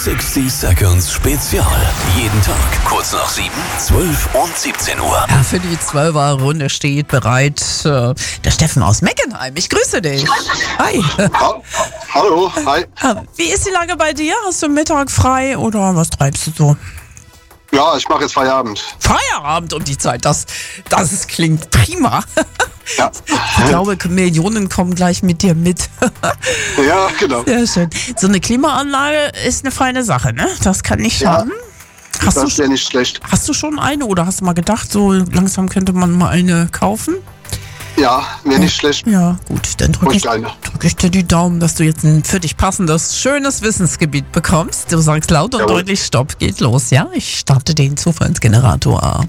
60 Seconds Spezial. Jeden Tag kurz nach 7, 12 und 17 Uhr. Ja, für die 12er-Runde steht bereit der Steffen aus Meckenheim. Ich grüße dich. Hi. Hallo, hi. Wie ist die Lage bei dir? Hast du Mittag frei oder was treibst du so? Ja, ich mache jetzt Feierabend. Feierabend um die Zeit, das klingt prima. Ja. Ich glaube, Millionen kommen gleich mit dir mit. Ja, genau. Sehr schön. So eine Klimaanlage ist eine feine Sache, ne? Das kann nicht schaden. Das wäre nicht schlecht. Hast du schon eine oder hast du mal gedacht, so langsam könnte man mal eine kaufen? Ja, wäre nicht schlecht. Ja, gut, dann drücke ich eine. dir die Daumen, dass du jetzt ein für dich passendes, schönes Wissensgebiet bekommst. Du sagst laut und Jawohl. deutlich Stopp, geht los, ja? Ich starte den Zufallsgenerator.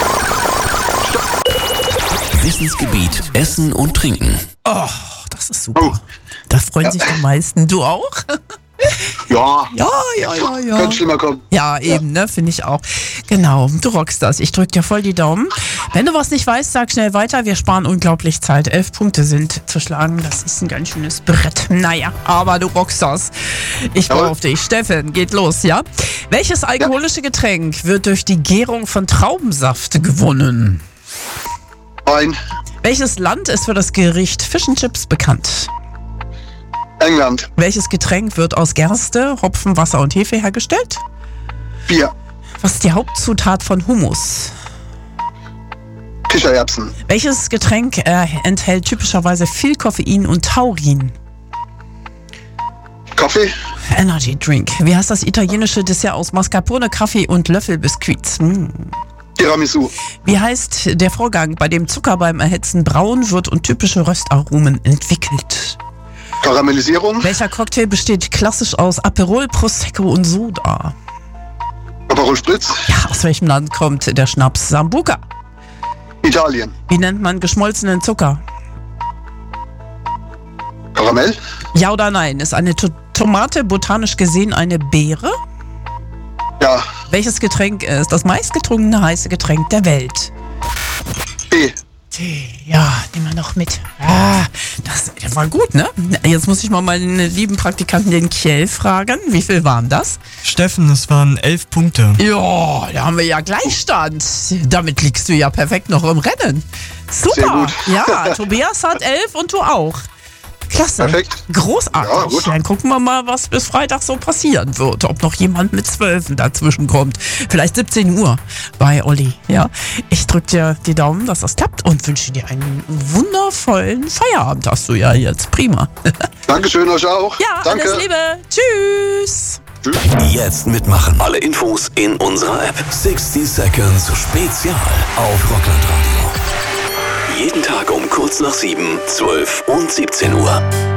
Wissensgebiet Essen und Trinken. Oh, das ist super. Oh. Da freuen sich die meisten. Du auch? Ja, Ja. könnte schlimmer kommen. Ja, eben, ne, finde ich auch. Genau, du rockst das. Ich drück dir voll die Daumen. Wenn du was nicht weißt, sag schnell weiter. Wir sparen unglaublich Zeit. 11 Punkte sind zu schlagen. Das ist ein ganz schönes Brett. Naja, aber du rockst das. Ich Jawohl. baue auf dich. Steffen, geht los, ja? Welches alkoholische Getränk wird durch die Gärung von Traubensaft gewonnen? Wein, Welches Land ist für das Gericht Fish and Chips bekannt? England, Welches Getränk wird aus Gerste, Hopfen, Wasser und Hefe hergestellt? Bier, Was ist die Hauptzutat von Hummus? Kichererbsen, Welches Getränk enthält typischerweise viel Koffein und Taurin? Kaffee, Energy Drink. Wie heißt das italienische Dessert aus Mascarpone, Kaffee und Löffelbiskuits? Tiramisu, Wie heißt der Vorgang, bei dem Zucker beim Erhitzen braun wird und typische Röstaromen entwickelt? Karamellisierung, Welcher Cocktail besteht klassisch aus Aperol, Prosecco und Soda? Aperol Spritz, Ja, aus welchem Land kommt der Schnaps Sambuca? Italien, Wie nennt man geschmolzenen Zucker? Karamell, Ja oder nein? Ist eine Tomate botanisch gesehen eine Beere? ja, Welches Getränk ist das meistgetrunkene heiße Getränk der Welt? B, Ja, nehmen wir noch mit. Das war gut, ne? Jetzt muss ich mal meinen lieben Praktikanten, den Kjell, fragen. Wie viel waren das? Steffen, es waren 11 Punkte. Ja, da haben wir ja Gleichstand. Damit liegst du ja perfekt noch im Rennen. Super. Sehr gut. Ja, Tobias hat 11 und du auch. Klasse. Perfekt. Großartig. Ja, gut. Dann gucken wir mal, was bis Freitag so passieren wird. Ob noch jemand mit 12 dazwischen kommt. Vielleicht 17 Uhr bei Olli. Ja. Ich drücke dir die Daumen, dass das klappt und wünsche dir einen wundervollen Feierabend. Hast du ja jetzt. Prima. Dankeschön euch auch. Ja, Danke. alles Liebe. Tschüss. Jetzt mitmachen. Alle Infos in unserer App. 60 Seconds Spezial auf Rockland Radio. Jeden Tag um kurz nach 7, 12 und 17 Uhr.